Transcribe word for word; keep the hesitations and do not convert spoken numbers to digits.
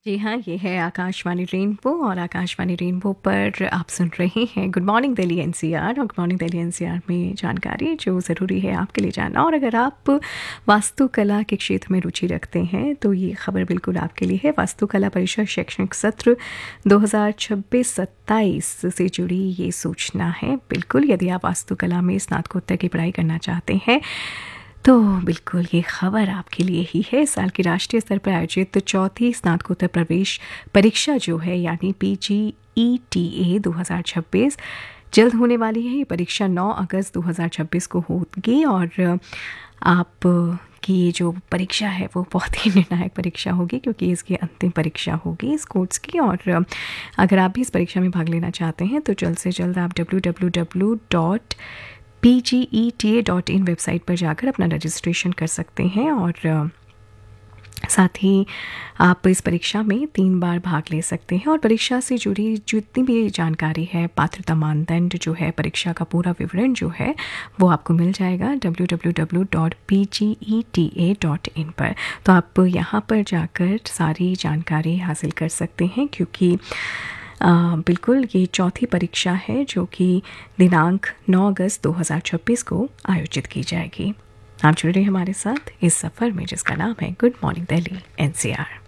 जी हाँ, ये है आकाशवाणी रेनबो और आकाशवाणी रेनबो पर आप सुन रहे हैं गुड मॉर्निंग दिल्ली एनसीआर। और गुड मॉर्निंग दिल्ली एनसीआर में जानकारी जो ज़रूरी है आपके लिए जानना। और अगर आप वास्तुकला के क्षेत्र में रुचि रखते हैं तो ये खबर बिल्कुल आपके लिए है। वास्तुकला परिषद शैक्षणिक सत्र दो हज़ार छब्बीस सत्ताईस से जुड़ी ये सूचना है। बिल्कुल, यदि आप वास्तुकला में स्नातकोत्तर की पढ़ाई करना चाहते हैं तो बिल्कुल ये खबर आपके लिए ही है। इस साल की राष्ट्रीय स्तर पर आयोजित चौथी स्नातकोत्तर प्रवेश परीक्षा जो है यानी P G E T A दो हज़ार छब्बीस जल्द होने वाली है। ये परीक्षा नौ अगस्त दो हज़ार छब्बीस को होगी और आप की ये जो परीक्षा है वो बहुत ही निर्णायक परीक्षा होगी क्योंकि इसकी अंतिम परीक्षा होगी इस कोर्स की। और अगर आप भी इस परीक्षा में भाग लेना चाहते हैं तो जल्द से जल्द आप W W W dot P G E T A dot in website पर जाकर अपना रजिस्ट्रेशन कर सकते हैं। और साथ ही आप इस परीक्षा में तीन बार भाग ले सकते हैं। और परीक्षा से जुड़ी जितनी भी जानकारी है, पात्रता मानदंड जो है, परीक्षा का पूरा विवरण जो है वो आपको मिल जाएगा W W W dot P G E T A dot in पर। तो आप यहाँ पर जाकर सारी जानकारी हासिल कर सकते हैं क्योंकि आ, बिल्कुल ये चौथी परीक्षा है जो कि दिनांक नौ अगस्त दो हज़ार छब्बीस को आयोजित की जाएगी। आप जुड़ रहे हैं हमारे साथ इस सफ़र में जिसका नाम है गुड मॉर्निंग दिल्ली एनसीआर।